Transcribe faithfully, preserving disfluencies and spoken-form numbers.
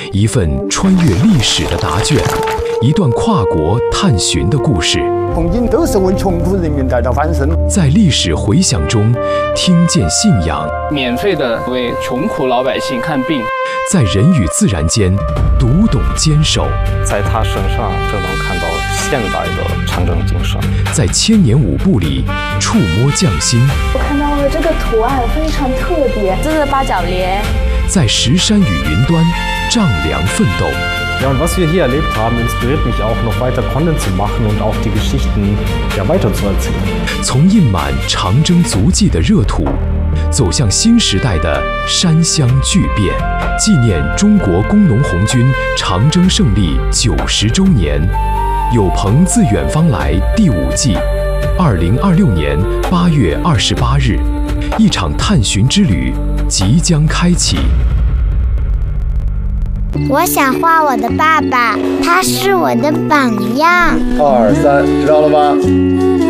一份穿越历史的答卷，一段跨国探寻的故事。 红军都是为穷苦人民带到翻身， 在历史回响中听见信仰， 免费的为穷苦老百姓看病， 在人与自然间读懂坚守， 在他身上就能看到现代的长征精神， 在千年舞步里触摸匠心。 我看到了这个图案非常特别， 这是八角莲。 在石山与云端丈量奋斗。 Ja, und was wir hier erlebt haben, inspiriert mich auch, noch weiter Content zu machen und auch die Geschichten ja, weiterzuerzählen. 从印满长征足迹的热土，走向新时代的山乡巨变，纪念中国工农红军长征胜利九十周年。有朋自远方来第五季，二零二六年八月二十八日，一场探寻之旅即将开启。 我想画我的爸爸，他是我的榜样。 二三，知道了吧？